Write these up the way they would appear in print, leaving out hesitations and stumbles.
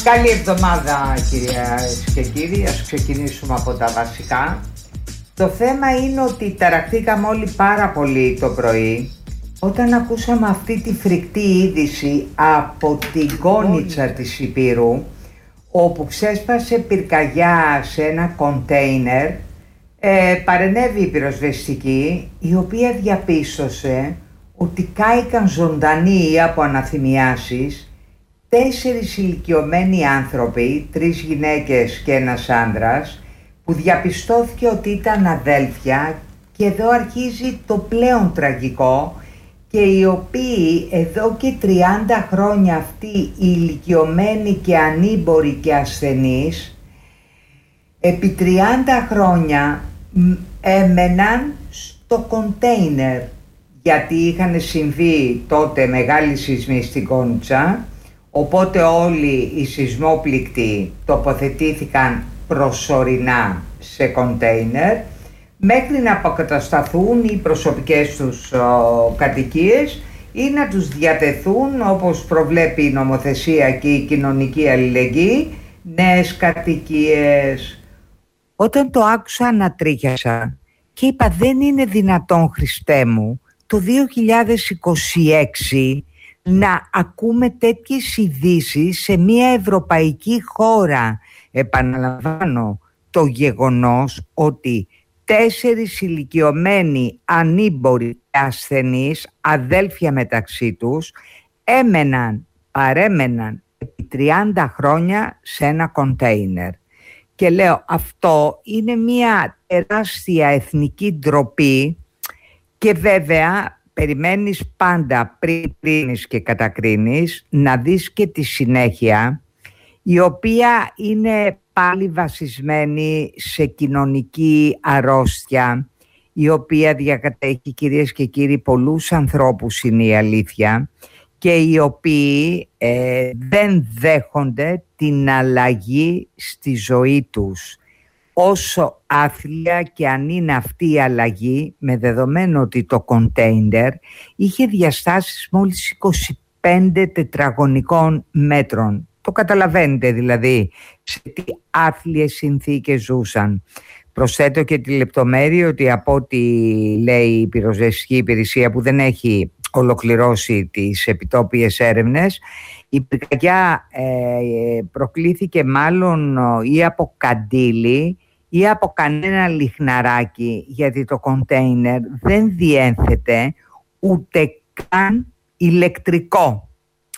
Καλή εβδομάδα κυρίες και κύριοι, ας ξεκινήσουμε από τα βασικά. Το θέμα είναι ότι ταραχτήκαμε όλοι πάρα πολύ το πρωί όταν ακούσαμε αυτή τη φρικτή είδηση από την Κόνιτσα της Υπήρου, όπου ξέσπασε πυρκαγιά σε ένα κοντέινερ. Παρενέβη η πυροσβεστική, η οποία διαπίστωσε ότι κάηκαν ζωντανοί από αναθυμιάσεις 4 ηλικιωμένοι άνθρωποι, 3 γυναίκες και ένας άντρας, που διαπιστώθηκε ότι ήταν αδέλφια, και εδώ αρχίζει το πλέον τραγικό, και οι οποίοι εδώ και 30 χρόνια αυτοί οι ηλικιωμένοι και ανήμποροι και ασθενείς, επί 30 χρόνια έμεναν στο κοντέινερ, γιατί είχαν συμβεί τότε μεγάλοι σεισμοί στην Κόνιτσα. Οπότε όλοι οι σεισμόπληκτοι τοποθετήθηκαν προσωρινά σε κοντέινερ μέχρι να αποκατασταθούν οι προσωπικές τους κατοικίες ή να τους διατεθούν, όπως προβλέπει η νομοθεσία και η κοινωνική αλληλεγγύη, νέες κατοικίες. Όταν το άκουσα ανατρίχιασα και είπα, δεν είναι δυνατόν, Χριστέ μου, το 2026 να ακούμε τέτοιες ειδήσεις σε μια ευρωπαϊκή χώρα. Επαναλαμβάνω το γεγονός ότι 4 ηλικιωμένοι ανήμποροι και ασθενείς, αδέλφια μεταξύ τους, παρέμεναν επί 30 χρόνια σε ένα κοντέινερ. Και λέω, αυτό είναι μια τεράστια εθνική ντροπή, και βέβαια περιμένεις πάντα πριν κρίνεις και κατακρίνεις να δεις και τη συνέχεια, η οποία είναι πάλι βασισμένη σε κοινωνική αρρώστια, η οποία διακατέχει, κυρίες και κύριοι, πολλούς ανθρώπους, είναι η αλήθεια, και οι οποίοι δεν δέχονται την αλλαγή στη ζωή τους. Όσο άθλια και αν είναι αυτή η αλλαγή, με δεδομένο ότι το κοντέινερ είχε διαστάσεις μόλις 25 τετραγωνικών μέτρων. Το καταλαβαίνετε δηλαδή σε τι άθλιες συνθήκες ζούσαν. Προσθέτω και τη λεπτομέρεια ότι, από ό,τι λέει η πυροσβεστική υπηρεσία, που δεν έχει ολοκληρώσει τις επιτόπιες έρευνες, η πυρκαγιά προκλήθηκε μάλλον ή από καντήλι ή από κανένα λιχναράκι, γιατί το κοντέινερ δεν διένθεται ούτε καν ηλεκτρικό.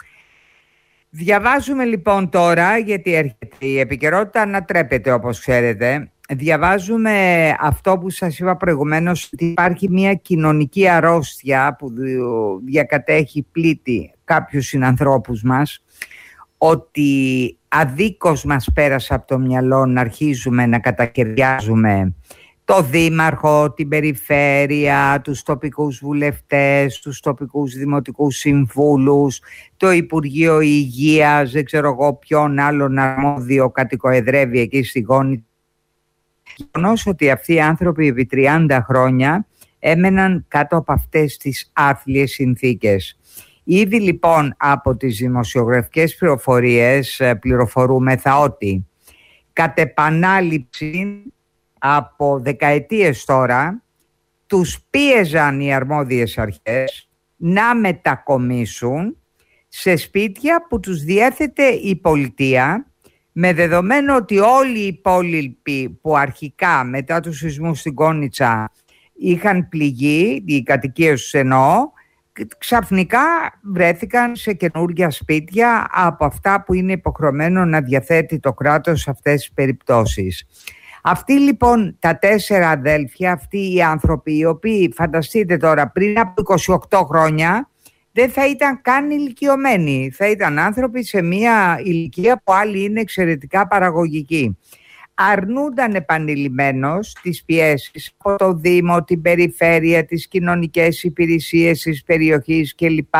Διαβάζουμε λοιπόν τώρα, γιατί έρχεται η επικαιρότητα, ανατρέπεται όπως ξέρετε. Διαβάζουμε αυτό που σας είπα προηγουμένως, ότι υπάρχει μια κοινωνική αρρώστια που διακατέχει, πλήττει κάποιους συνανθρώπους μας, ότι αδίκως μας πέρασε από το μυαλό να αρχίζουμε να κατακεριάζουμε το δήμαρχο, την περιφέρεια, τους τοπικούς βουλευτές, τους τοπικούς δημοτικούς συμβούλους, το Υπουργείο Υγείας, δεν ξέρω εγώ ποιον άλλον αρμόδιο κατοικοεδρεύει εκεί στη Κόνιτσα. Γεγονός ότι αυτοί οι άνθρωποι επί 30 χρόνια έμεναν κάτω από αυτές τις άθλιες συνθήκες. Ήδη λοιπόν από τις δημοσιογραφικές πληροφορίες πληροφορούμεθα ότι κατ' επανάληψη από δεκαετίες τώρα τους πίεζαν οι αρμόδιες αρχές να μετακομίσουν σε σπίτια που τους διέθετε η πολιτεία, με δεδομένο ότι όλοι οι υπόλοιποι που αρχικά μετά τους σεισμούς στην Κόνιτσα είχαν πληγεί, οι κατοικίες τους εννοώ, ξαφνικά βρέθηκαν σε καινούργια σπίτια από αυτά που είναι υποχρεωμένο να διαθέτει το κράτος σε αυτές τις περιπτώσεις. Αυτοί λοιπόν τα 4 αδέλφια, αυτοί οι άνθρωποι, οι οποίοι, φανταστείτε τώρα, πριν από 28 χρόνια δεν θα ήταν καν ηλικιωμένοι, θα ήταν άνθρωποι σε μια ηλικία που άλλοι είναι εξαιρετικά παραγωγικοί, αρνούνταν επανειλημμένως τις πιέσεις από το Δήμο, την περιφέρεια, τις κοινωνικές υπηρεσίες της περιοχής κλπ.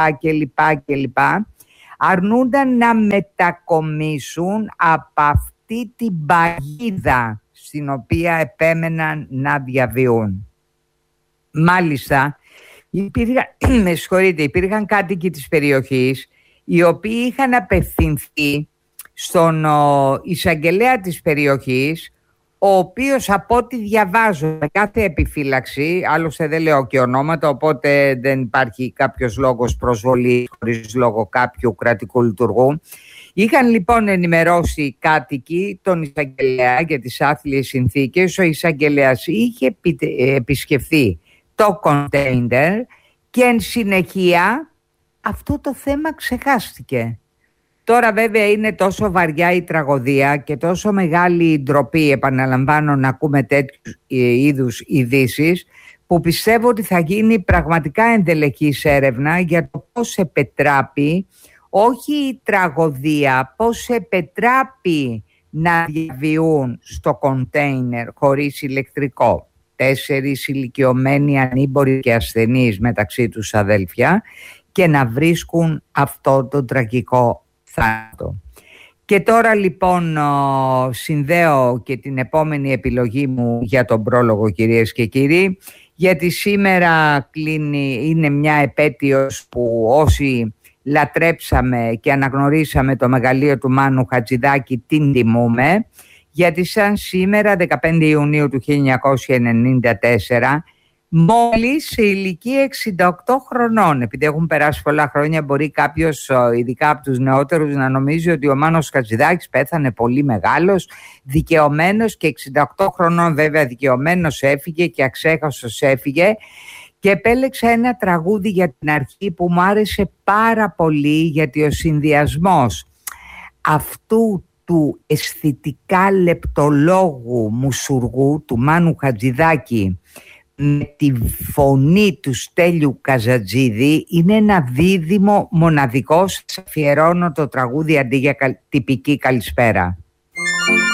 Αρνούνταν να μετακομίσουν από αυτή την παγίδα στην οποία επέμεναν να διαβιούν. Μάλιστα, υπήρχαν κάτοικοι της περιοχής οι οποίοι είχαν απευθυνθεί στον εισαγγελέα της περιοχής, ο οποίος από ό,τι διαβάζω με κάθε επιφύλαξη, άλλωστε δεν λέω και ονόματα, οπότε δεν υπάρχει κάποιος λόγος προσβολής χωρίς λόγο κάποιου κρατικού λειτουργού. Είχαν λοιπόν ενημερώσει οι κάτοικοι τον εισαγγελέα για τις άθλιες συνθήκες. Ο εισαγγελέας είχε επισκεφθεί το κοντέινερ και εν συνεχεία αυτό το θέμα ξεχάστηκε. Τώρα βέβαια είναι τόσο βαριά η τραγωδία και τόσο μεγάλη η ντροπή, επαναλαμβάνω, να ακούμε τέτοιους είδους ειδήσεις, που πιστεύω ότι θα γίνει πραγματικά ενδελεχής έρευνα για το πώς επετράπει όχι η τραγωδία, πώς επετράπει να διαβιούν στο κοντέινερ χωρίς ηλεκτρικό 4 ηλικιωμένοι ανήμποροι και ασθενείς μεταξύ τους αδέλφια και να βρίσκουν αυτό το τραγικό θάνατο. Και τώρα λοιπόν συνδέω και την επόμενη επιλογή μου για τον πρόλογο, κυρίες και κύριοι, γιατί σήμερα είναι μια επέτειος που όσοι λατρέψαμε και αναγνωρίσαμε το μεγαλείο του Μάνου Χατζηδάκη την τιμούμε, γιατί σαν σήμερα 15 Ιουνίου του 1994 μόλις σε ηλικία 68 χρονών, επειδή έχουν περάσει πολλά χρόνια, μπορεί κάποιος, ειδικά από τους νεότερους, να νομίζει ότι ο Μάνος Χατζηδάκης πέθανε πολύ μεγάλος, δικαιωμένος, και 68 χρονών βέβαια δικαιωμένος έφυγε και αξέχαστος έφυγε. Και επέλεξα ένα τραγούδι για την αρχή που μου άρεσε πάρα πολύ, γιατί ο συνδυασμός αυτού του αισθητικά λεπτολόγου μουσουργού του Μάνου Χατζηδάκη με τη φωνή του Στέλιου Καζατζίδη είναι ένα δίδυμο μοναδικό. Σας αφιερώνω το τραγούδι αντί για τυπική καλησπέρα.